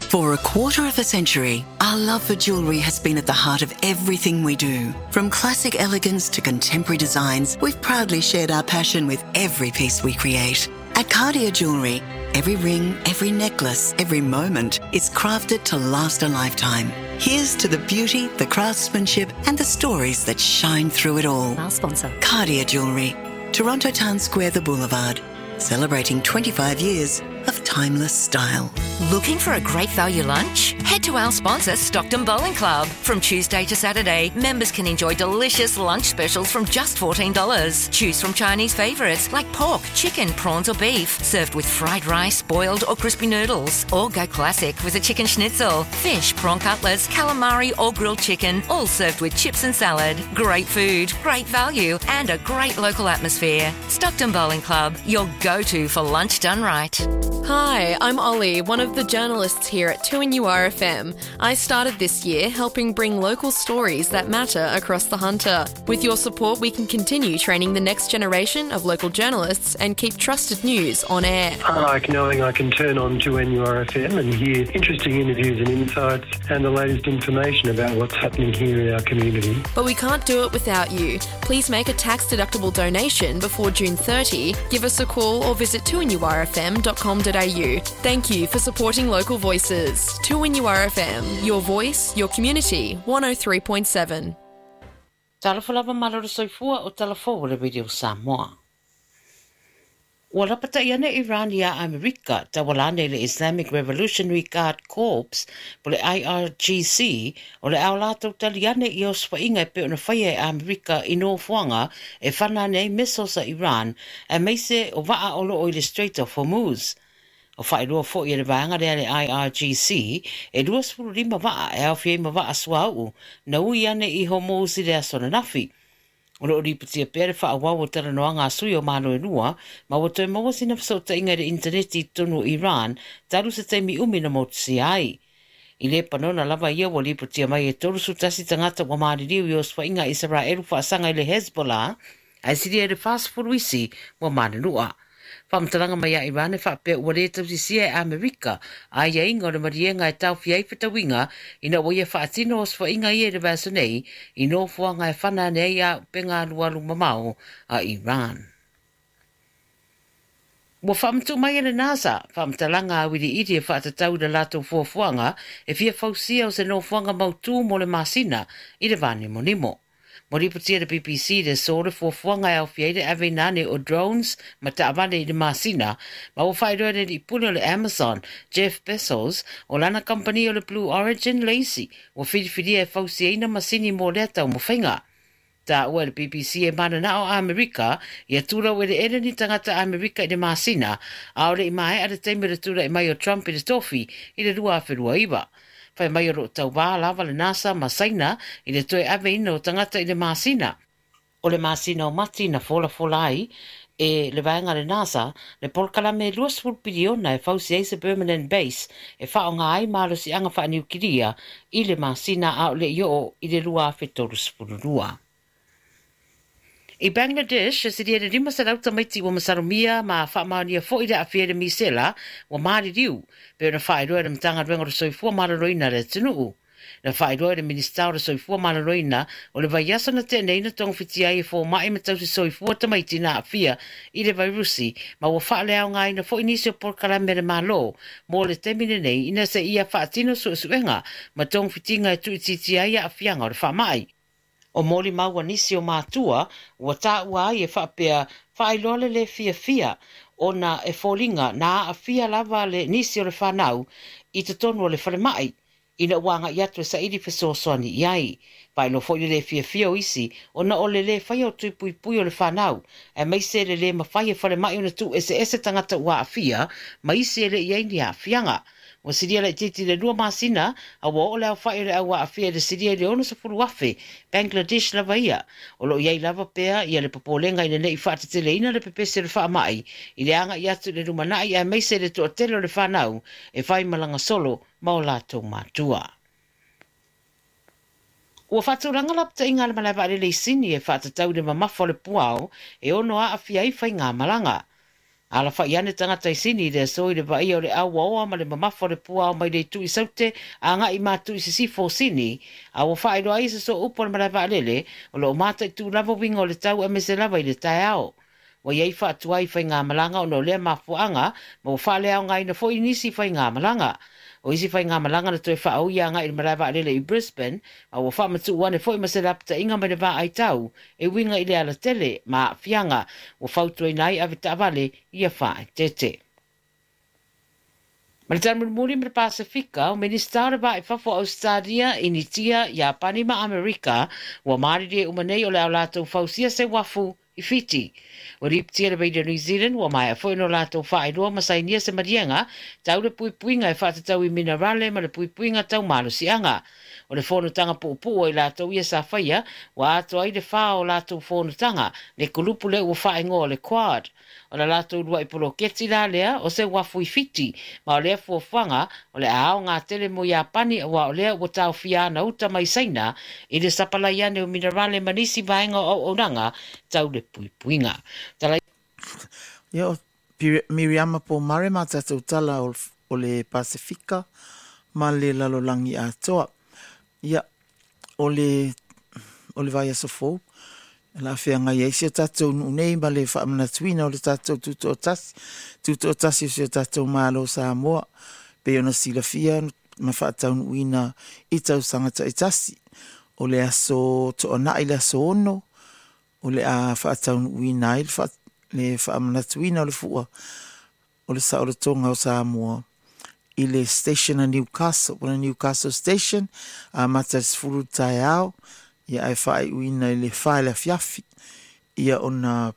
For a quarter of a century, our love for jewellery has been at the heart of everything we do. From classic elegance to contemporary designs, we've proudly shared our passion with every piece we create. At Cartier Jewellery, every ring, every necklace, every moment is crafted to last a lifetime. Here's to the beauty, the craftsmanship and the stories that shine through it all. Our sponsor. Cartier Jewellery, Toronto Town Square, the Boulevard, celebrating 25 years of timeless style. Looking for a great value lunch? Head to our sponsor, Stockton Bowling Club. From Tuesday to Saturday, members can enjoy delicious lunch specials from just $14. Choose from Chinese favourites like pork, chicken, prawns or beef, served with fried rice, boiled or crispy noodles. Or go classic with a chicken schnitzel, fish, prawn cutlets, calamari or grilled chicken, all served with chips and salad. Great food, great value and a great local atmosphere. Stockton Bowling Club, your go-to for lunch done right. Hi, I'm Ollie, one of the journalists here at 2NURFM. I started this year helping bring local stories that matter across the Hunter. With your support, we can continue training the next generation of local journalists and keep trusted news on air. I like knowing I can turn on 2NURFM and hear interesting interviews and insights and the latest information about what's happening here in our community. But we can't do it without you. Please make a tax-deductible donation before June 30, give us a call or visit 2NURFM.com.au. Thank you for supporting local voices. 2NURFM, your voice, your community, 103.7. Talafalava maloro soifua o talafo le video Samoa. Wala pata iana Iran ya Amerika tawalane le Islamic Revolutionary Guard Corps po le IRGC o le aulato taliane i o swainga pe ona whaia e Amerika ino fuanga e whanane missiles a Iran e meise o waa olo o le Strait of Hormuz. O whaeroa fo i le vaanga rea le IRGC e 25 waa e au fiema waa swau na ui ane i Hormuz i le asona nafi. O lo riputia pere wha awau o tera noa ngā sui o mano e nua, ma o toi maua sina whasau ta inga re interneti tonu Iran, taru se teimi umina mo tsi ai. I le panona lava ia wa riputia mai e toru su tasi tangata wa maari riu i o swa inga Israelu wha asanga i le Hezbollah, ai siri e re fast furuisi wa mano nua. Whamtaranga mai a Iran e whapea ua re tausisia e Amerika, ai a inga o le marienga e tau fiai whitawinga, ina waia whaatino o swa inga i e re vaso nei, i no fuanga e whana nei a penga lualu mamao a Iran. Ua whamtu mai e le NASA, whamtalanga a wiri iri e whaatatau le lato fuafuanga, e fia fausia o se no fuanga mautu mo le masina, i le vane monimo. Moriputia le BBC le sore fuafuanga e au fiaire ave nane o drones ma taavane i le masina, ma o whairoa le ipune o le Amazon, Jeff Bezos, o lana company o le Blue Origin Lacy, o whiriwhiria e fausiaina masini mo lea tau mo whainga. Ta ua le BBC e mana na o Amerika, i atura o le ere ni tangata Amerika i le masina, a o le imae a le teime le tura i mai o Trump i le tofi, i le rua awhirua iwa. Whai mai o ro tau wā lava le NASA masaina i le toe ave ina o tangata i le masina. O le masina o mati na fola ai e le vaenga le NASA le polkalame 2 piliona e fausi eise permanent base e whao ngā ai malo si anga wha niukiria i le masina a o le io i le rua whetoru spururua. I Bangladesh, e siri e rima sa rauta maiti wa masarumia ma whaamaunia fo i le awhia le misela wa maari riu, pe ona whaeroa le mtanga ruenga ro soifua mararoina le tunuu. Na whaeroa le ministau ro soifua mararoina o le vaiasa na te neina tong whitia i fo mai matausi soifua tamaiti na awhia i le vairusi, ma wa whaalea o ngai na fo inisi o porkalame le malo, mo le temine nei ina se ia whaatino suenga ma tong whitinga e tuititia ia awhianga o le whaamai. O moli maua nisi o mātua, ua tā ua ai e whapea whailole le fia o na e fōlinga nā a fia lava le nisi o le whanau i te tonu o le whalemai, ina wanga i atu e sa iri whesosoni i ai. Whailo fo i le fia o isi, o na o le whai o tui pui o le whanau, e meise le mawhai e whalemai o na tu ese tangata ua a fia, ma isi e le i aini a fianga. O siria le titi le rua masina, a wa o le au whai le au a fia le siria le ono sa furu wafe, Bangladesh lava ia. O lo iai lava pea, ia le papolenga ina nei whaatatele ina le pepese le whaamai, i le anga i atu le rumanai a meise le toatelo le whanau, e whai malanga solo, mao lātou mātua. Ua whaturanga lapta inga le malawa le sini e whaatatau le mamafo le puao, e ono a awhia i whai ngā malanga. Ala fa iane tangata i sini le so i le vai o le awa oa ma le mamafo le pua o mai le tu i saute a nga i matu i sisifo sini a wa fa i roa isa so upo le malai vaalele o lo mata i tu lava winga o le tau emese lava i le tai ao. Wa iei fa atua i fai ngā malanga o no lea mafuanga ma wa fa lea o ngai na fo inisi fai ngā malanga. O isi fai ngā malanga na toi wha au ia ngai i malai vaalele i Brisbane a wa fa matu uane fo i maselapta inga mai le va ai tau e winga i le ala tele ma fianga wa fautu i nai avita avale ia fa tete. Ma le tanamuri me le Pasifika, o minister ba i fafo Australia, Initia, Japani ma Amerika, wa mariri e umanei o le au lātou fausia se wafu i fiti. O riptia le beida New Zealand, wa mai a fo ino lātou whaeroa masainia se marianga, tau le puipuinga e whātatau i minerale ma le puipuinga tau malu sianga. O le whonutanga puupu o i lātou ia sa whaia, wa ato ai le wha o lātou whonutanga, le kulupu le ua whaengo o le quad. O la lātou lua i polo keti la lea o se wafu i fiti, ma o lea fuafanga o le ao ngā tele mo Japani wa o lea ua tau fiana uta mai saina i le sapalaiane o minerale manisi vaenga o onanga tau le puipuinga. Ia o Miriama po mare ma tatou tala o le Pasifika ma le lalolangi atoa. Ia o le vai asofou. La fea ngai eisi o tatou unei ma le whaamana tuina o le tatou tuto o tasi. Tuto o tasi o se o tatou malo Samoa. Pe ona sila fia ma whaatau uina i tau sangata i tasi. O le aso to ona i le aso ono. O le a whaatau uina i le whaamana tuina o le fua. O le sa o le tonga o Samoa. I le station a Newcastle. O le Newcastle station. A matas furu tai au. Ia ai whae uina i le whae le fiafi. Ia ona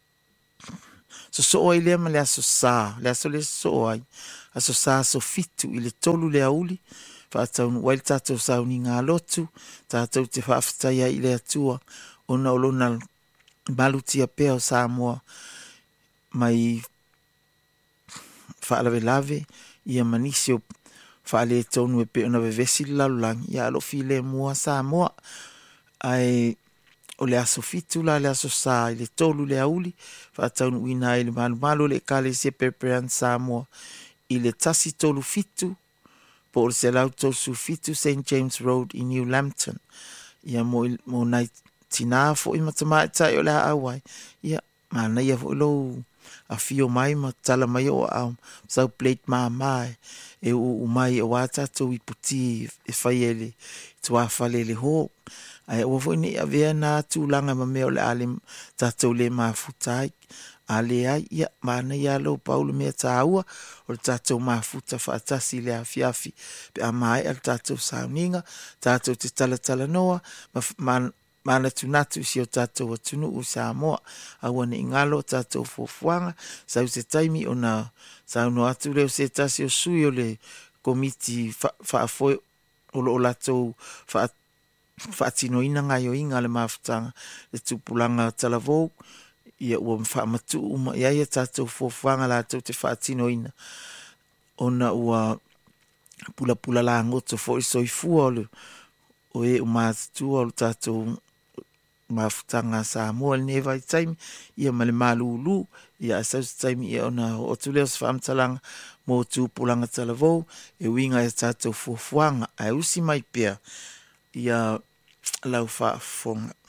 so oi lea ma le aso sā. Le aso le so ai. Aso sā so fitu i le tolu le auli. Whaatau nuai le tātou sauni ngā lotu. Tātou te whaafataia i le atua. Ona olona malutia pēo Samoa. Mai whaalave lave. Ia manisi o whaale tonu e pe ona vevesi lalulangi. Ia alo file mua Samoa. Ai o le aso fitu la le aso sa i le tolu le auli whaatau uina i le malu le kale se pepean Samoa i le tasi tolu fitu po o se lau tosu fitu St. James Road i New Lambton ia mo nai tina fo i matamai tai o le awai ia mana ia fo lo a fio mai ma tala mai o au sau plate mai e o mai o wata to i puti e faiele tua fale le ho ai o foi ni avea na tūlanga ma meo le ale tātou le mafutai ale ai ia mana ia lo Paulo mea tāua o le tātou mafuta whaatasi le afiafi pe a mai al tātou sauninga tātou te tala noa mana tunatu si o tātou atunu u Samoa awane ingalo tātou fofuanga sau se taimi o na sauno atu leo se tasi o sui o le komiti whaafoi o lo latou whaatino ina ngai o inga le mafutanga le tupulanga talavou ia ua mwhaamatu uma ia tātou fofuanga lātou te whaatino ina ona ua pula la ngoto fo i soifua o e umātua o tātou mafutanga Samoa le nevai taimi ia male malulu ia asau taimi ia ona o tuleo se whaamtalanga mo tupulanga talavou e winga e tātou fofuanga ai usi mai pia ia lau whaafonga.